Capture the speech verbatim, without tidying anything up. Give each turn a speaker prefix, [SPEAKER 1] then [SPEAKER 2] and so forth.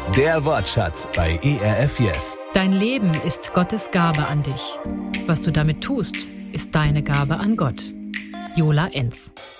[SPEAKER 1] Der Wortschatz bei E R F Yes.
[SPEAKER 2] Dein Leben ist Gottes Gabe an dich. Was du damit tust, ist deine Gabe an Gott. Jola Enz.